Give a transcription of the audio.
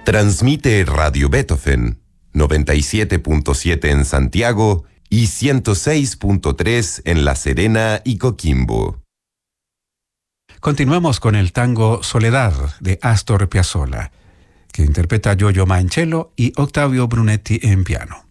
Transmite Radio Beethoven, 97.7 en Santiago y 106.3 en La Serena y Coquimbo. Continuamos con el tango Soledad de Astor Piazzolla, que interpreta Yo-Yo Ma en cello y Octavio Brunetti en piano.